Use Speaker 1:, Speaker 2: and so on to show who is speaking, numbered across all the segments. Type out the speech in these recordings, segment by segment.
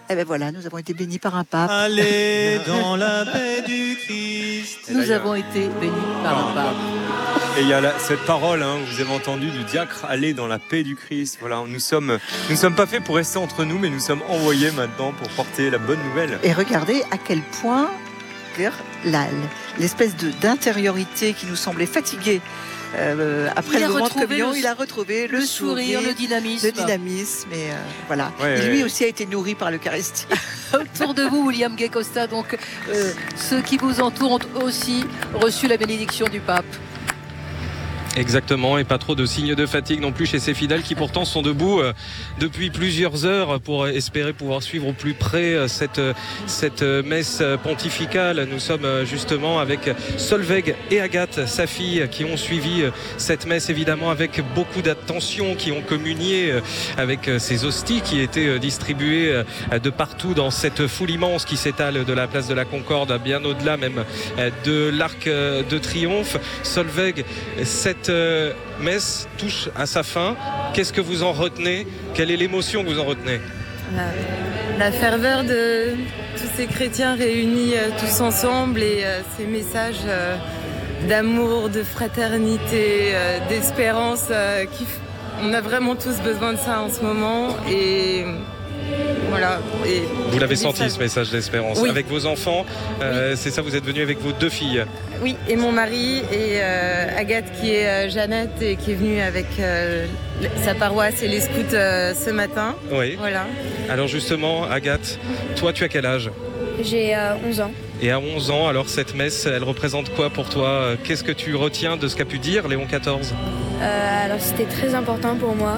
Speaker 1: Eh bien voilà, nous avons été bénis par un pape.
Speaker 2: Allez dans la paix du Christ.
Speaker 1: Nous avons été bénis par un pape.
Speaker 3: Et il y a cette parole, vous avez entendu, du diacre, aller dans la paix du Christ. Voilà, nous ne sommes pas faits pour rester entre nous, mais nous sommes envoyés maintenant pour porter la bonne nouvelle.
Speaker 1: Et regardez à quel point l'espèce d'intériorité qui nous semblait fatiguée après le moment de communion, il a retrouvé le sourire, le dynamisme. Et voilà. Et lui aussi a été nourri par l'Eucharistie.
Speaker 4: Autour de vous, William Gay Costa, donc ceux qui vous entourent ont aussi reçu la bénédiction du pape.
Speaker 5: Exactement, et pas trop de signes de fatigue non plus chez ces fidèles qui pourtant sont debout depuis plusieurs heures pour espérer pouvoir suivre au plus près cette messe pontificale. Nous sommes justement avec Solveig et Agathe, sa fille, qui ont suivi cette messe évidemment avec beaucoup d'attention, qui ont communié avec ces hosties qui étaient distribuées de partout dans cette foule immense qui s'étale de la place de la Concorde, bien au-delà même de l'Arc de Triomphe. Solveig, cette messe touche à sa fin. Qu'est-ce que vous en retenez? Quelle est l'émotion que vous en retenez?
Speaker 6: La ferveur de tous ces chrétiens réunis tous ensemble et ces messages d'amour, de fraternité, d'espérance. On a vraiment tous besoin de ça en ce moment. Et voilà. Et
Speaker 5: vous l'avez senti, ce message d'espérance, oui. Avec vos enfants, oui. C'est ça, vous êtes venu avec vos 2 filles.
Speaker 6: Oui, et mon mari, et Agathe qui est Jeannette et qui est venue avec sa paroisse et les scouts ce matin.
Speaker 5: Oui.
Speaker 6: Voilà.
Speaker 5: Alors justement, Agathe, toi tu as quel âge?
Speaker 7: J'ai 11 ans.
Speaker 5: Et à 11 ans, alors cette messe, elle représente quoi pour toi? Qu'est-ce que tu retiens de ce qu'a pu dire Léon XIV?
Speaker 7: Alors c'était très important pour moi.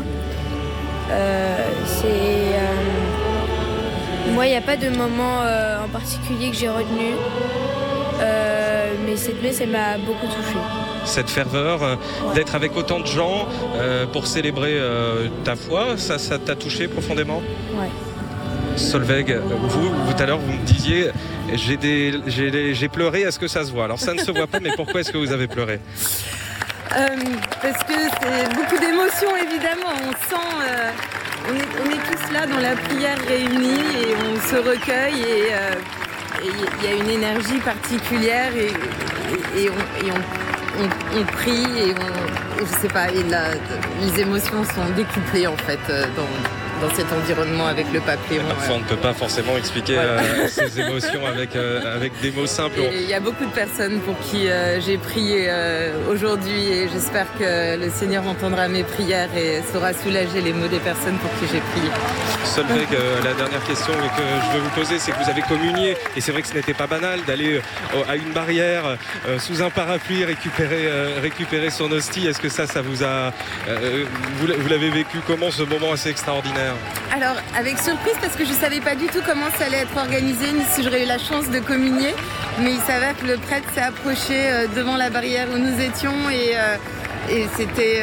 Speaker 7: Moi, il n'y a pas de moment en particulier que j'ai retenu, mais cette messe, elle m'a beaucoup touchée.
Speaker 5: Cette ferveur, d'être avec autant de gens pour célébrer ta foi, ça t'a touché profondément?
Speaker 7: Ouais.
Speaker 5: Solveig, vous tout à l'heure, vous me disiez, j'ai pleuré, est-ce que ça se voit? Alors ça ne se voit pas, mais pourquoi est-ce que vous avez pleuré?
Speaker 6: Parce que c'est beaucoup d'émotions, évidemment. On sent... On est tous là dans la prière réunis et on se recueille et il y a une énergie particulière et on prie et je sais pas, et les émotions sont décuplées en fait dans cet environnement avec le pape Léon.
Speaker 5: Parfois on ne peut pas forcément expliquer ces émotions avec des mots simples.
Speaker 6: Il y a beaucoup de personnes pour qui j'ai prié aujourd'hui et j'espère que le Seigneur entendra mes prières et saura soulager les maux des personnes pour qui j'ai prié.
Speaker 5: Solveig, la dernière question que je veux vous poser, c'est que vous avez communié et c'est vrai que ce n'était pas banal d'aller à une barrière sous un parapluie récupérer son hostie. Est-ce que ça vous a... vous l'avez vécu comment, ce moment assez extraordinaire?
Speaker 6: Alors, avec surprise, parce que je ne savais pas du tout comment ça allait être organisé, ni si j'aurais eu la chance de communier. Mais il s'avère que le prêtre s'est approché devant la barrière où nous étions et c'était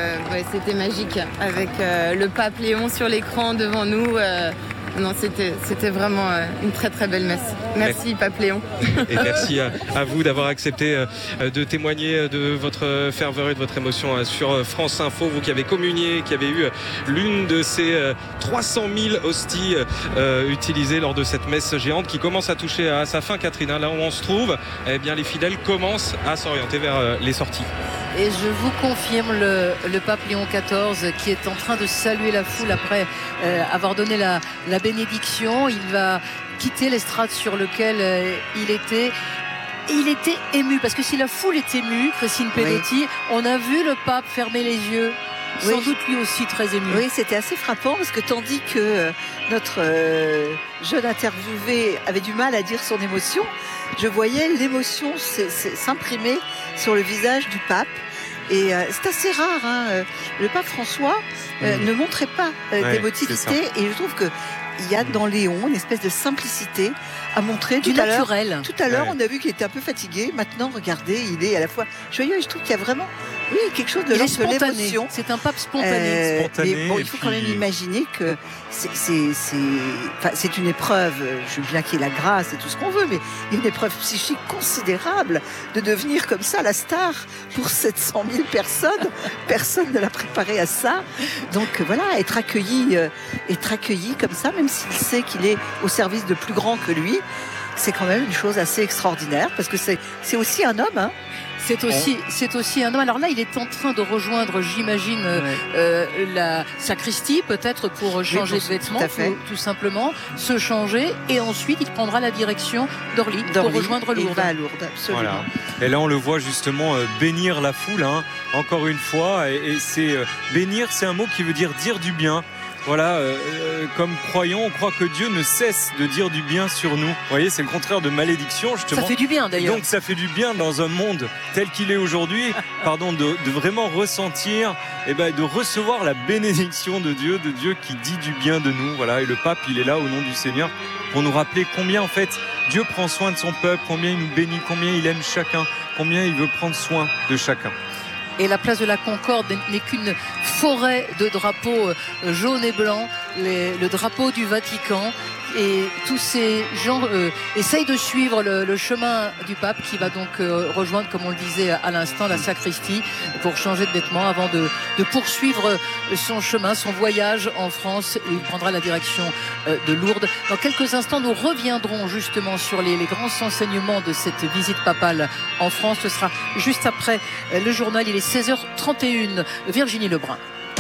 Speaker 6: magique avec le pape Léon sur l'écran devant nous. Non, c'était vraiment une très très belle messe. Merci Pape Léon.
Speaker 5: Et merci à vous d'avoir accepté de témoigner de votre ferveur et de votre émotion sur France Info. Vous qui avez communié, qui avez eu l'une de ces 300 000 hosties utilisées lors de cette messe géante qui commence à toucher à sa fin, Catherine. Là où on se trouve, eh bien, les fidèles commencent à s'orienter vers les sorties.
Speaker 4: Et je vous confirme le pape Léon XIV qui est en train de saluer la foule après avoir donné la bénédiction. Il va quitter l'estrade sur lequel il était. Et il était ému, parce que si la foule est émue, Christine Pedotti, oui. On a vu le pape fermer les yeux. Sans doute lui aussi très ému.
Speaker 1: Oui, c'était assez frappant parce que tandis que notre jeune interviewé avait du mal à dire son émotion, je voyais l'émotion s'imprimer sur le visage du pape. Et c'est assez rare, hein. Le pape François ne montrait pas d'émotivité et je trouve que il y a dans Léon une espèce de simplicité à montrer.
Speaker 4: Du naturel.
Speaker 1: Tout à l'heure, on a vu qu'il était un peu fatigué. Maintenant, regardez, il est à la fois joyeux. Et je trouve qu'il y a vraiment Oui, quelque chose de
Speaker 4: Il est
Speaker 1: l'ordre de
Speaker 4: spontané.
Speaker 1: l'émotion.
Speaker 4: C'est un pape spontané.
Speaker 3: Spontané,
Speaker 1: Mais bon,
Speaker 3: et
Speaker 1: il faut quand
Speaker 3: puis-
Speaker 1: même imaginer que c'est une épreuve. Je veux bien qu'il y ait la grâce et tout ce qu'on veut, mais une épreuve psychique considérable de devenir comme ça la star pour 700 000 personnes. Personne ne l'a préparé à ça. Donc voilà, être accueilli comme ça, même s'il sait qu'il est au service de plus grands que lui, c'est quand même une chose assez extraordinaire parce que c'est aussi un homme. Hein.
Speaker 4: C'est aussi un homme. Alors là, il est en train de rejoindre, j'imagine, la sacristie, peut-être pour changer de vêtements,
Speaker 1: tout à fait.
Speaker 4: tout simplement, se changer, et ensuite il prendra la direction d'Orly pour rejoindre
Speaker 1: Il
Speaker 4: Lourdes.
Speaker 1: va à Lourdes, absolument.
Speaker 3: Voilà. Et là, on le voit justement bénir la foule, hein, encore une fois. Et c'est bénir, c'est un mot qui veut dire du bien. Comme croyants, on croit que Dieu ne cesse de dire du bien sur nous. Vous voyez, c'est le contraire de malédiction, justement.
Speaker 4: Ça fait du bien, d'ailleurs.
Speaker 3: Donc ça fait du bien dans un monde tel qu'il est aujourd'hui, de vraiment ressentir, de recevoir la bénédiction de Dieu qui dit du bien de nous. Voilà, et le pape, il est là au nom du Seigneur pour nous rappeler combien en fait Dieu prend soin de son peuple, combien il nous bénit, combien il aime chacun, combien il veut prendre soin de chacun.
Speaker 4: Et la place de la Concorde n'est qu'une forêt de drapeaux jaunes et blancs, le drapeau du Vatican. Et tous ces gens essayent de suivre le chemin du pape qui va donc rejoindre, comme on le disait à l'instant, la sacristie pour changer de vêtements avant de poursuivre son chemin, son voyage en France. Et il prendra la direction de Lourdes. Dans quelques instants, nous reviendrons justement sur les grands enseignements de cette visite papale en France. Ce sera juste après le journal. Il est 16h31. Virginie Lebrun.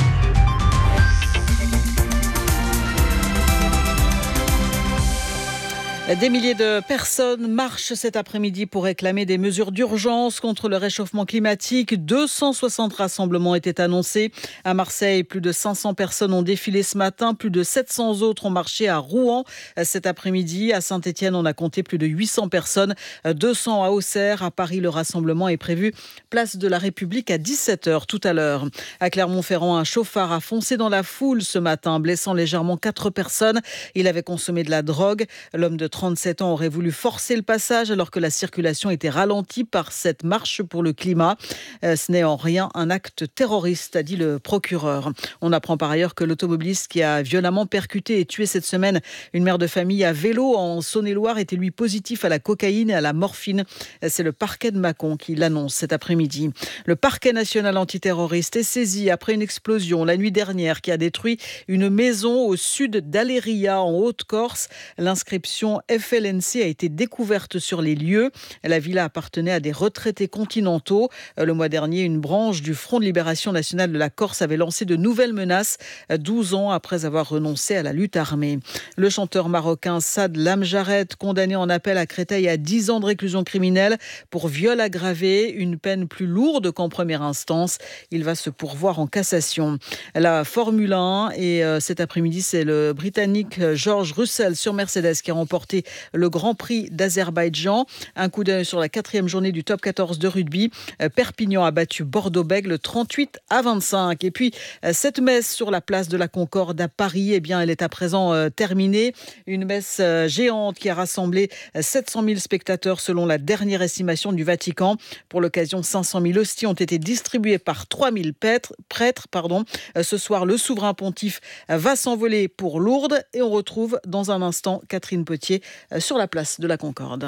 Speaker 8: Des milliers de personnes marchent cet après-midi pour réclamer des mesures d'urgence contre le réchauffement climatique. 260 rassemblements étaient annoncés. À Marseille, plus de 500 personnes ont défilé ce matin. Plus de 700 autres ont marché à Rouen cet après-midi. À Saint-Étienne, on a compté plus de 800 personnes. 200 à Auxerre. À Paris, le rassemblement est prévu place de la République à 17h tout à l'heure. À Clermont-Ferrand, un chauffard a foncé dans la foule ce matin, blessant légèrement 4 personnes. Il avait consommé de la drogue. L'homme de 37 ans aurait voulu forcer le passage alors que la circulation était ralentie par cette marche pour le climat. Ce n'est en rien un acte terroriste, a dit le procureur. On apprend par ailleurs que l'automobiliste qui a violemment percuté et tué cette semaine une mère de famille à vélo en Saône-et-Loire était lui positif à la cocaïne et à la morphine. C'est le parquet de Mâcon qui l'annonce cet après-midi. Le parquet national antiterroriste est saisi après une explosion la nuit dernière qui a détruit une maison au sud d'Aléria en Haute-Corse. L'inscription FLNC a été découverte sur les lieux. La villa appartenait à des retraités continentaux. Le mois dernier, une branche du Front de Libération Nationale de la Corse avait lancé de nouvelles menaces 12 ans après avoir renoncé à la lutte armée. Le chanteur marocain Saad Lamjared, condamné en appel à Créteil à 10 ans de réclusion criminelle pour viol aggravé, une peine plus lourde qu'en première instance. Il va se pourvoir en cassation. La Formule 1 et cet après-midi, c'est le Britannique George Russell sur Mercedes qui a remporté le Grand Prix d'Azerbaïdjan. Un coup d'œil sur la 4e journée du top 14 de rugby. Perpignan a battu Bordeaux-Bègles 38-25. Et puis, cette messe sur la place de la Concorde à Paris, elle est à présent terminée. Une messe géante qui a rassemblé 700 000 spectateurs selon la dernière estimation du Vatican. Pour l'occasion, 500 000 hosties ont été distribuées par 3 000 prêtres. Ce soir, le souverain pontife va s'envoler pour Lourdes et on retrouve dans un instant Catherine Potier sur la place de la Concorde.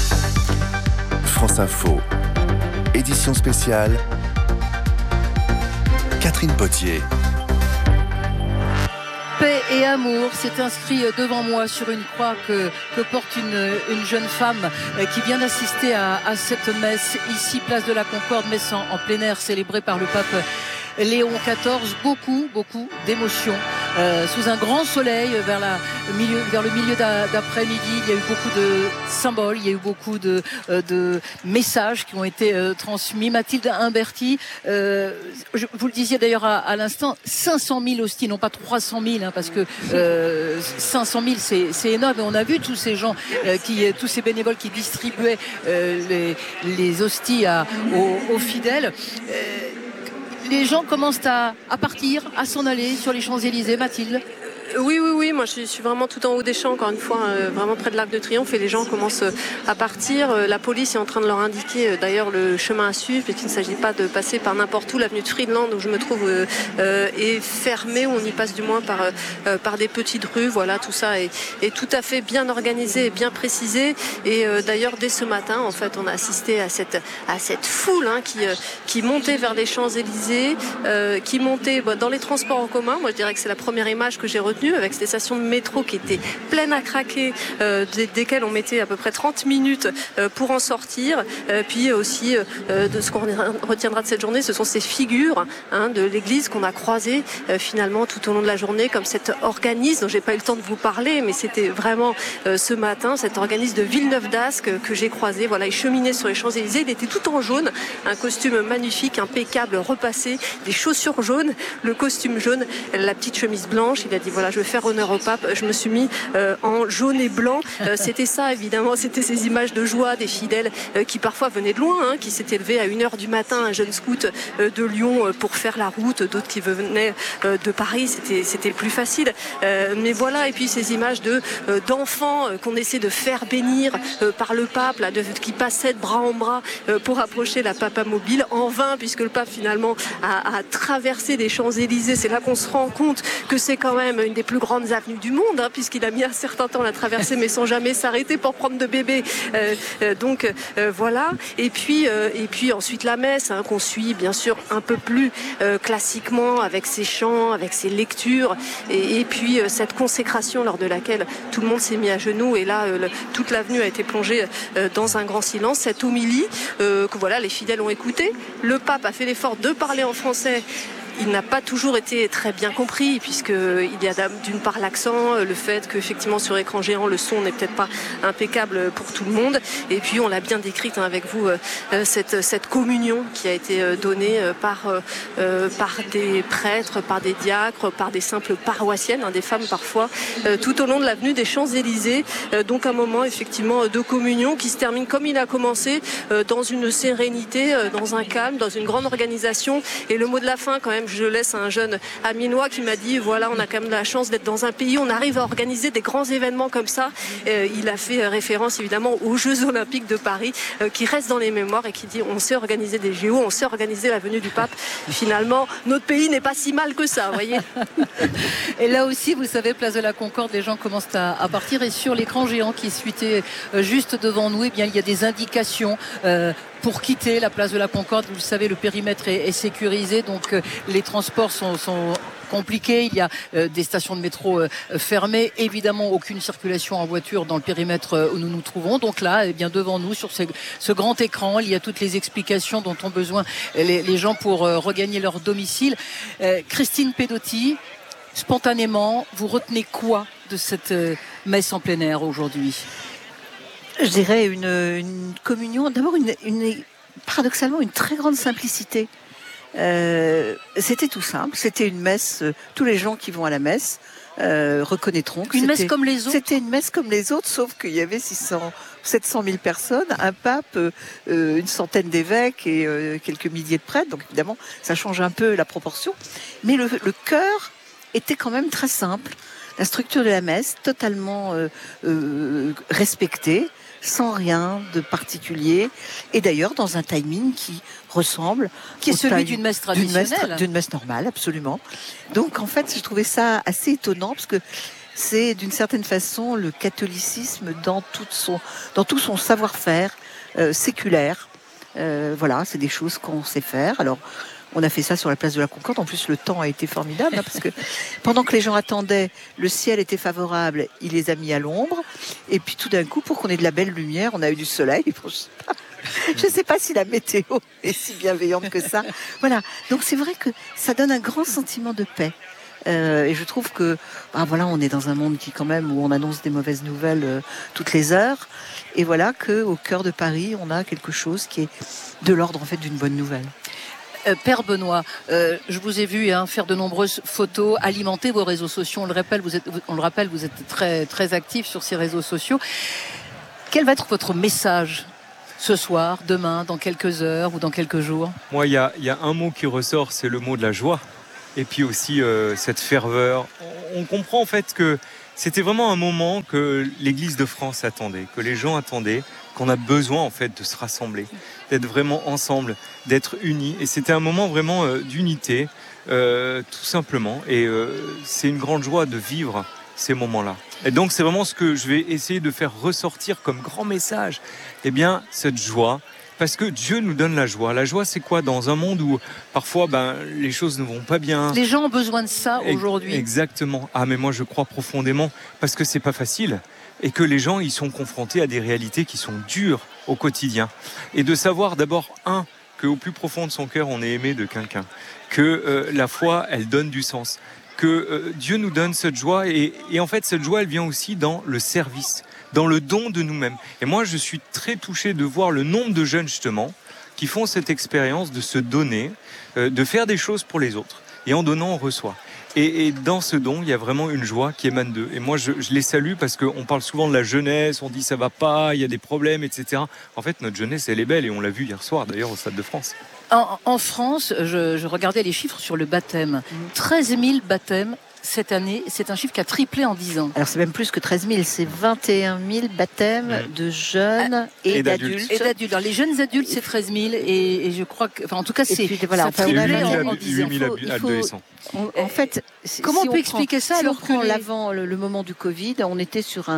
Speaker 9: France Info, édition spéciale, Catherine Potier.
Speaker 4: Paix et amour, c'est inscrit devant moi sur une croix que porte une jeune femme qui vient d'assister à cette messe ici, place de la Concorde, messe en plein air célébrée par le pape Léon XIV. Beaucoup d'émotions sous un grand soleil vers le milieu d'après-midi. Il y a eu beaucoup de symboles, il y a eu beaucoup de messages qui ont été transmis. Mathilde Imberti, vous le disiez d'ailleurs à l'instant, 500 000 hosties, non pas 300 000, parce que 500 000 c'est énorme. Et on a vu tous ces gens, tous ces bénévoles qui distribuaient les hosties aux fidèles. Les gens commencent à partir, à s'en aller sur les Champs-Élysées. Mathilde?
Speaker 6: Oui,
Speaker 10: moi je suis vraiment tout en haut des champs, encore une fois, vraiment près de l'Arc de Triomphe, et les gens commencent à partir. La police est en train de leur indiquer d'ailleurs le chemin à suivre, puisqu'il ne s'agit pas de passer par n'importe où. L'avenue de Friedland, où je me trouve, est fermée. On y passe du moins par des petites rues. Voilà, tout ça est tout à fait bien organisé et bien précisé. Et d'ailleurs, dès ce matin, en fait, on a assisté à cette foule qui montait vers les Champs-Élysées, qui montait dans les transports en commun. Moi, je dirais que c'est la première image que j'ai retenue, avec ces stations de métro qui étaient pleines à craquer, desquelles on mettait à peu près 30 minutes pour en sortir. Puis aussi, de ce qu'on retiendra de cette journée, ce sont ces figures de l'église qu'on a croisées finalement tout au long de la journée, comme cet organisme dont j'ai pas eu le temps de vous parler, mais c'était vraiment ce matin, cet organisme de Villeneuve d'Ascq que j'ai croisé. Voilà, il cheminait sur les Champs-Élysées, il était tout en jaune, un costume magnifique, impeccable, repassé, des chaussures jaunes, le costume jaune, la petite chemise blanche. Il a dit voilà, je vais faire honneur au pape. Je me suis mis en jaune et blanc. C'était ça, évidemment, c'était ces images de joie des fidèles qui parfois venaient de loin, qui s'étaient levés à 1h du matin, un jeune scout de Lyon pour faire la route, d'autres qui venaient de Paris, c'était plus facile. Mais voilà, et puis ces images d'enfants qu'on essaie de faire bénir par le pape, là, qui passaient de bras en bras pour approcher la papa mobile, en vain, puisque le pape finalement a traversé les Champs-Élysées. C'est là qu'on se rend compte que c'est quand même une des plus grandes avenues du monde, puisqu'il a mis un certain temps à la traverser, mais sans jamais s'arrêter pour prendre de bébé. Donc voilà. Et puis ensuite la messe, qu'on suit bien sûr un peu plus classiquement, avec ses chants, avec ses lectures, et puis cette consécration lors de laquelle tout le monde s'est mis à genoux, et là toute l'avenue a été plongée dans un grand silence. Cette homélie que voilà, les fidèles ont écoutée. Le pape a fait l'effort de parler en français. Il n'a pas toujours été très bien compris, puisqu'il y a d'une part l'accent, le fait qu'effectivement sur écran géant le son n'est peut-être pas impeccable pour tout le monde, et puis on l'a bien décrite avec vous, cette communion qui a été donnée par des prêtres, par des diacres, par des simples paroissiennes, des femmes parfois, tout au long de l'avenue des Champs-Élysées. Donc un moment effectivement de communion qui se termine comme il a commencé, dans une sérénité, dans un calme, dans une grande organisation. Et le mot de la fin quand même, je laisse à un jeune aminois qui m'a dit voilà, on a quand même la chance d'être dans un pays où on arrive à organiser des grands événements comme ça. Il a fait référence évidemment aux Jeux Olympiques de Paris, qui restent dans les mémoires, et qui dit on sait organiser des JO, on sait organiser la venue du pape. Finalement, notre pays n'est pas si mal que ça, vous voyez.
Speaker 4: Et là aussi, vous savez, place de la Concorde, les gens commencent à partir, et sur l'écran géant qui suitait juste devant nous, eh bien, il y a des indications pour quitter la place de la Concorde. Vous le savez, le périmètre est sécurisé, donc les transports sont compliqué. Il y a des stations de métro fermées. Évidemment, aucune circulation en voiture dans le périmètre où nous nous trouvons. Donc là, eh bien, devant nous, sur ce grand écran, il y a toutes les explications dont ont besoin les gens pour regagner leur domicile. Christine Pedotti, spontanément, vous retenez quoi de cette messe en plein air aujourd'hui ?
Speaker 1: Je dirais une communion, d'abord paradoxalement une très grande simplicité. C'était tout simple, c'était une messe, tous les gens qui vont à la messe reconnaîtront que
Speaker 4: une messe comme les autres.
Speaker 1: C'était une messe comme les autres, sauf qu'il y avait 700 000 personnes, un pape, une centaine d'évêques et quelques milliers de prêtres, donc évidemment ça change un peu la proportion, mais le cœur était quand même très simple. La structure de la messe totalement respectée, sans rien de particulier, et d'ailleurs dans un timing qui ressemble,
Speaker 4: qui est celui d'une messe traditionnelle,
Speaker 1: d'une messe normale, absolument. Donc en fait, je trouvais ça assez étonnant, parce que c'est d'une certaine façon le catholicisme dans tout son savoir-faire séculaire. Voilà, c'est des choses qu'on sait faire. Alors, on a fait ça sur la place de la Concorde. En plus, le temps a été formidable, parce que pendant que les gens attendaient, le ciel était favorable, il les a mis à l'ombre. Et puis tout d'un coup, pour qu'on ait de la belle lumière, on a eu du soleil. Je ne sais pas si la météo est si bienveillante que ça. Voilà. Donc c'est vrai que ça donne un grand sentiment de paix. Et je trouve que, voilà, on est dans un monde qui, quand même, où on annonce des mauvaises nouvelles toutes les heures. Et voilà qu'au cœur de Paris, on a quelque chose qui est de l'ordre, en fait, d'une bonne nouvelle.
Speaker 4: Père Benoît, je vous ai vu faire de nombreuses photos, alimenter vos réseaux sociaux. On le rappelle, vous êtes très, très actif sur ces réseaux sociaux. Quel va être votre message ce soir, demain, dans quelques heures ou dans quelques jours ?
Speaker 3: Moi, il y a un mot qui ressort, c'est le mot de la joie. Et puis aussi cette ferveur. On comprend en fait que c'était vraiment un moment que l'Église de France attendait, que les gens attendaient, qu'on a besoin en fait de se rassembler, d'être vraiment ensemble, d'être unis. Et c'était un moment vraiment d'unité, tout simplement. Et c'est une grande joie de vivre ces moments-là. Et donc c'est vraiment ce que je vais essayer de faire ressortir comme grand message. Eh bien, cette joie. Parce que Dieu nous donne la joie. La joie, c'est quoi? Dans un monde où parfois les choses ne vont pas bien.
Speaker 4: Les gens ont besoin de ça aujourd'hui.
Speaker 3: Exactement. Ah, mais moi, je crois profondément parce que c'est pas facile et que les gens, ils sont confrontés à des réalités qui sont dures au quotidien. Et de savoir d'abord, qu'au plus profond de son cœur, on est aimé de quelqu'un. Que la foi, elle donne du sens. Que Dieu nous donne cette joie. Et en fait, cette joie, elle vient aussi dans le service, dans le don de nous-mêmes. Et moi, je suis très touché de voir le nombre de jeunes, justement, qui font cette expérience de se donner, de faire des choses pour les autres. Et en donnant, on reçoit. Et dans ce don, il y a vraiment une joie qui émane d'eux. Et moi, je les salue parce qu'on parle souvent de la jeunesse, on dit ça va pas, il y a des problèmes, etc. En fait, notre jeunesse, elle est belle et on l'a vu hier soir, d'ailleurs, au Stade de France.
Speaker 4: En France, je regardais les chiffres sur le baptême. 13 000 baptêmes cette année, c'est un chiffre qui a triplé en 10 ans.
Speaker 1: Alors c'est même plus que 13 000, c'est 21 000 baptêmes de jeunes et d'adultes.
Speaker 4: Alors, les jeunes adultes, c'est 13 000 et je crois que, en tout cas, c'est
Speaker 1: voilà,
Speaker 4: ça triplé en 10 ans.
Speaker 3: 8 000 adolescents.
Speaker 1: En fait,
Speaker 4: comment on peut expliquer ça alors
Speaker 1: que prend l'avant le moment du Covid, on était sur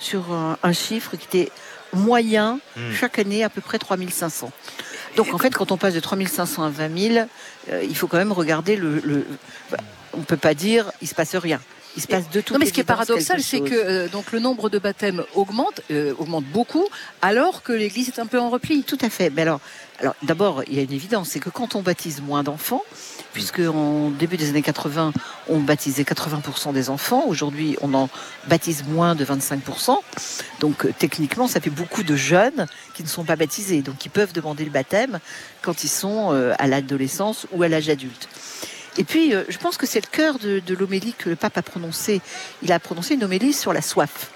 Speaker 1: un chiffre qui était moyen chaque année à peu près 3 500. Donc en fait, quand on passe de 3 500 à 20 000, il faut quand même regarder on ne peut pas dire il se passe rien. Il se passe de tout.
Speaker 4: Non, mais ce qui est paradoxal, c'est que donc le nombre de baptêmes augmente beaucoup, alors que l'Église est un peu en repli.
Speaker 1: Tout à fait. Mais alors d'abord, il y a une évidence, c'est que quand on baptise moins d'enfants, puisque en début des années 80, on baptisait 80% des enfants, aujourd'hui on en baptise moins de 25%. Donc techniquement, ça fait beaucoup de jeunes qui ne sont pas baptisés, donc qui peuvent demander le baptême quand ils sont à l'adolescence ou à l'âge adulte. Et puis, je pense que c'est le cœur de l'homélie que le pape a prononcé. Il a prononcé une homélie sur la soif.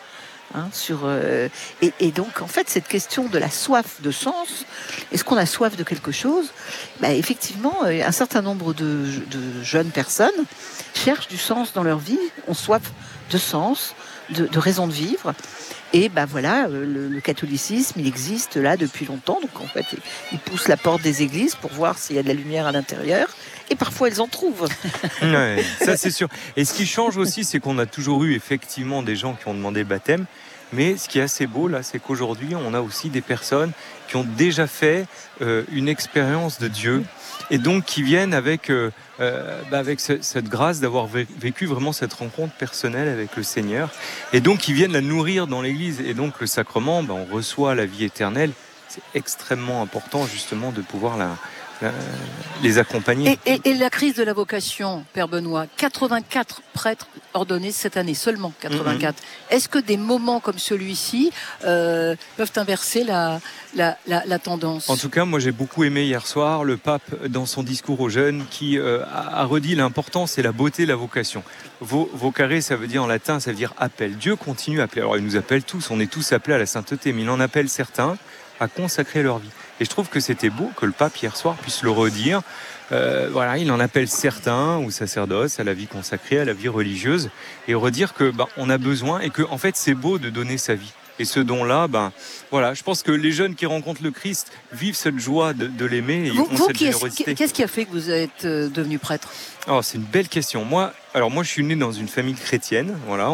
Speaker 1: Et donc, en fait, cette question de la soif de sens, est-ce qu'on a soif de quelque chose? Effectivement, un certain nombre de jeunes personnes cherchent du sens dans leur vie, ont soif de sens, de raison de vivre. Et voilà, le catholicisme, il existe là depuis longtemps. Donc en fait, il pousse la porte des églises pour voir s'il y a de la lumière à l'intérieur. Et parfois, elles en trouvent.
Speaker 3: Ouais, ça c'est sûr. Et ce qui change aussi, c'est qu'on a toujours eu effectivement des gens qui ont demandé le baptême. Mais ce qui est assez beau là, c'est qu'aujourd'hui, on a aussi des personnes qui ont déjà fait une expérience de Dieu. Et donc qui viennent avec cette grâce d'avoir vécu vraiment cette rencontre personnelle avec le Seigneur. Et donc qui viennent la nourrir dans l'Église. Et donc le sacrement, on reçoit la vie éternelle. C'est extrêmement important justement de pouvoir les accompagner.
Speaker 4: Et la crise de la vocation, Père Benoît, 84 prêtres ordonnés cette année, seulement 84. Est-ce que des moments comme celui-ci peuvent inverser la tendance?
Speaker 3: En tout cas, moi j'ai beaucoup aimé hier soir le pape dans son discours aux jeunes qui a redit l'importance et la beauté de la vocation. Vocare, ça veut dire en latin, ça veut dire appel. Dieu continue à appeler. Alors il nous appelle tous, on est tous appelés à la sainteté, mais il en appelle certains à consacrer leur vie. Et je trouve que c'était beau que le pape hier soir puisse le redire. Il en appelle certains au sacerdoce, à la vie consacrée, à la vie religieuse, et redire que on a besoin et que en fait c'est beau de donner sa vie. Et ce don-là, je pense que les jeunes qui rencontrent le Christ vivent cette joie de l'aimer et ils ont cette générosité.
Speaker 4: Qu'est-ce qui a fait que vous êtes devenu prêtre?
Speaker 3: Oh, c'est une belle question. Moi, je suis né dans une famille chrétienne. Voilà,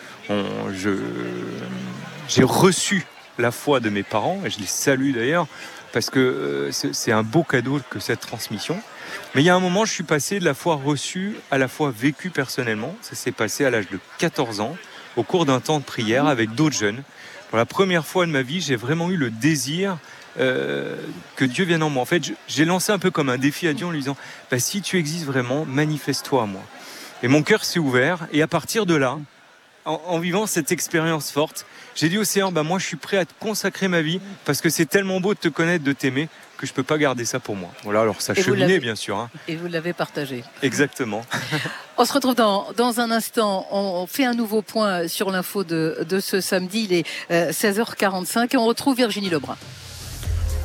Speaker 3: j'ai reçu la foi de mes parents, et je les salue d'ailleurs, parce que c'est un beau cadeau que cette transmission. Mais il y a un moment, je suis passé de la foi reçue à la foi vécue personnellement. Ça s'est passé à l'âge de 14 ans, au cours d'un temps de prière avec d'autres jeunes. Pour la première fois de ma vie, j'ai vraiment eu le désir que Dieu vienne en moi. En fait, j'ai lancé un peu comme un défi à Dieu en lui disant si tu existes vraiment, manifeste-toi à moi. Et mon cœur s'est ouvert, et à partir de là, en vivant cette expérience forte, j'ai dit au Seigneur, moi je suis prêt à te consacrer ma vie parce que c'est tellement beau de te connaître, de t'aimer, que je ne peux pas garder ça pour moi. Voilà, alors ça cheminait bien sûr.
Speaker 4: Et vous l'avez partagé.
Speaker 3: Exactement.
Speaker 4: On se retrouve dans un instant. On fait un nouveau point sur l'info de ce samedi. Il est 16h45 et on retrouve Virginie Lebrun.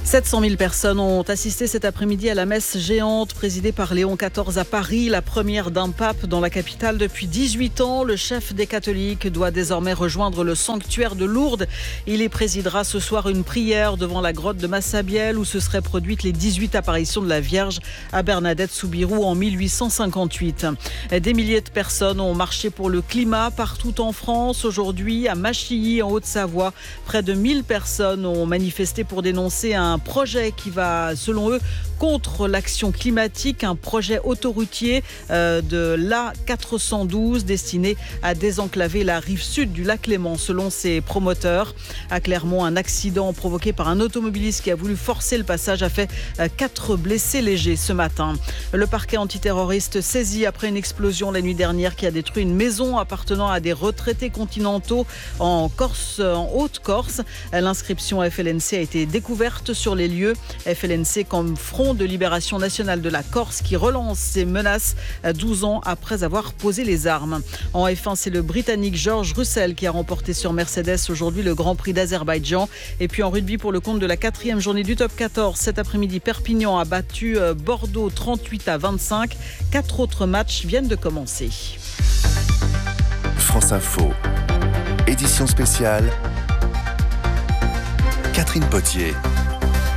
Speaker 8: 700 000 personnes ont assisté cet après-midi à la messe géante présidée par Léon XIV à Paris, la première d'un pape dans la capitale depuis 18 ans. Le chef des catholiques doit désormais rejoindre le sanctuaire de Lourdes. Il y présidera ce soir une prière devant la grotte de Massabielle où se seraient produites les 18 apparitions de la Vierge à Bernadette-Soubirous en 1858. Des milliers de personnes ont marché pour le climat partout en France. Aujourd'hui, à Machilly, en Haute-Savoie, près de 1000 personnes ont manifesté pour dénoncer un projet qui va, selon eux, contre l'action climatique, un projet autoroutier de l'A412 destiné à désenclaver la rive sud du lac Léman, selon ses promoteurs. À Clermont, un accident provoqué par un automobiliste qui a voulu forcer le passage a fait 4 blessés légers ce matin. Le parquet antiterroriste saisi après une explosion la nuit dernière qui a détruit une maison appartenant à des retraités continentaux en Corse, en Haute-Corse. L'inscription FLNC a été découverte sur les lieux. FLNC comme Front de Libération Nationale de la Corse qui relance ses menaces 12 ans après avoir posé les armes. En F1, c'est le Britannique George Russell qui a remporté sur Mercedes aujourd'hui le Grand Prix d'Azerbaïdjan. Et puis en rugby, pour le compte de la 4e journée du top 14, cet après-midi, Perpignan a battu Bordeaux 38-25. 4 autres matchs viennent de commencer.
Speaker 9: France Info, édition spéciale, Catherine Potier.